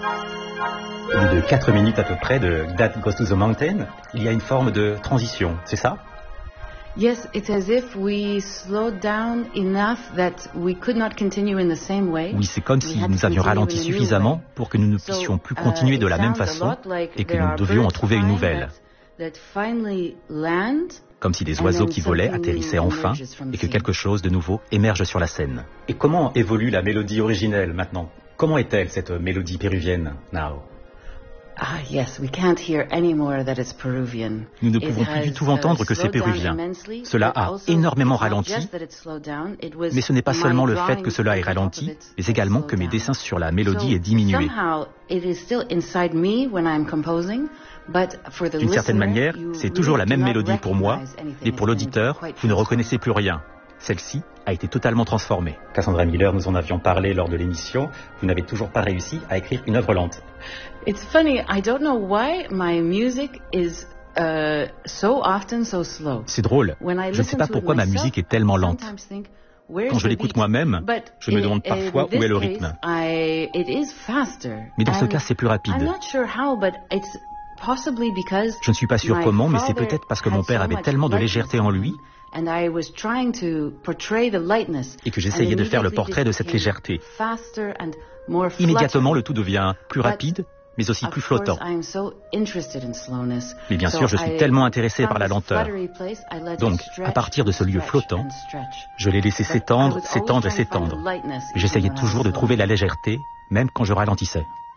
Au bout de 4 minutes à peu près de That Goes to the Mountain, il y a une forme de transition, c'est ça? Yes, it's as if we slowed down enough that we could not continue in the same way. Oui, c'est comme si nous avions ralenti suffisamment pour que nous ne puissions plus continuer de la même façon et que nous devions en trouver une nouvelle. Comme si des oiseaux qui volaient atterrissaient enfin et que quelque chose de nouveau émerge sur la scène. Et comment évolue la mélodie originelle maintenant? Comment est-elle cette mélodie péruvienne, Now? Yes, we can't hear anymore that it's Peruvian. Nous ne pouvons plus du tout entendre que c'est péruvien. Cela a énormément ralenti, mais ce n'est pas seulement le fait que cela ait ralenti, mais également que mes dessins sur la mélodie aient diminué. D'une certaine manière, c'est toujours la même mélodie pour moi, et pour l'auditeur, vous ne reconnaissez plus rien. Celle-ci a été totalement transformée. Cassandra Miller, nous en avions parlé lors de l'émission. Vous n'avez toujours pas réussi à écrire une œuvre lente. It's funny, I don't know why my music is so often so slow. C'est drôle. Je ne sais pas pourquoi ma musique est tellement lente. Quand je l'écoute moi-même, je me demande parfois où est le rythme. Mais dans ce cas, c'est plus rapide. Je ne suis pas sûr comment, mais c'est peut-être parce que mon père avait tellement de légèreté en lui et que j'essayais de faire le portrait de cette légèreté. Immédiatement, le tout devient plus rapide, mais aussi plus flottant. Mais bien sûr, je suis tellement intéressé par la lenteur. Donc, à partir de ce lieu flottant, je l'ai laissé s'étendre, s'étendre et s'étendre. J'essayais toujours de trouver la légèreté, même quand je ralentissais.